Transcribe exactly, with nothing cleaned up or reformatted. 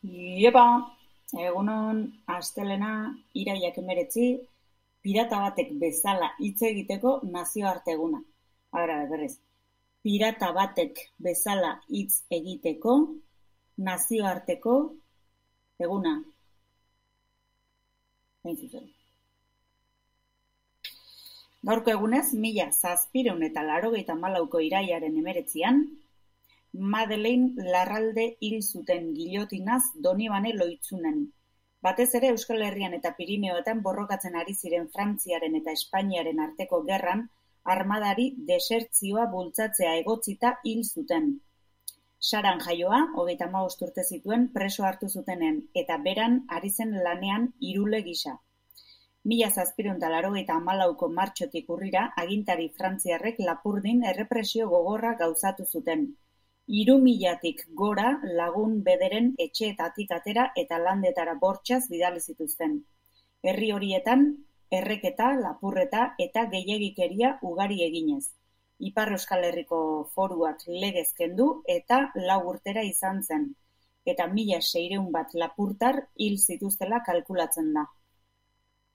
Iepa, egunon, astelena, iraiak emeretzi, pirata batek bezala hitz egiteko nazioarte eguna. Agara, berrez, pirata batek bezala hitz egiteko nazioarteko eguna. Hain zuzen. Gaurko egunez, mila zazpireun eta laurogeita hamalauko iraiaren emeretzian, Madeleine Larralde hil zuten gilotinaz Donibane Loitzunen. Batez ere Euskal Herrian eta Pirineoetan borrokatzen ari ziren Frantziaren eta Espainiaren arteko gerran armadari desertzioa bultzatzea egotzita hil zuten. Saran jaioa, hogeita hamabost urte zituen preso hartu zutenen eta beran ari zen lanean irule gisa. Mila zazpireun eta laurogeita hamalauko martxotik urrira agintari frantziarrek Lapurdin errepresio gogorra gauzatu zuten. Hiru milatik gora lagun bederen etxeetatik atera eta landetara bortxaz bidali zituzten. Herri horietan erreketa, lapurreta eta gehiegikeria ugari eginez. Ipar Euskal Herriko foruak legez kendu eta lau urtera izan zen, eta mila seireun bat lapurtar hil zituztela kalkulatzen da.